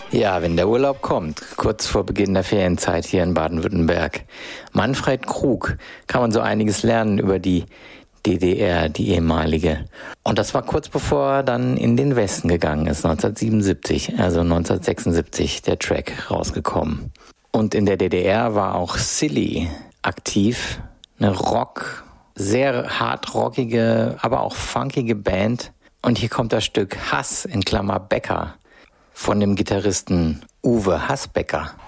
Ja, wenn der Urlaub kommt, kurz vor Beginn der Ferienzeit hier in Baden-Württemberg. Manfred Krug, kann man so einiges lernen über die DDR, die ehemalige. Und das war kurz bevor er dann in den Westen gegangen ist, 1977, also 1976, der Track rausgekommen. Und in der DDR war auch Silly aktiv, eine sehr hart rockige, aber auch funkige Band. Und hier kommt das Stück Hass in Klammer Becker von dem Gitarristen Uwe Hassbecker.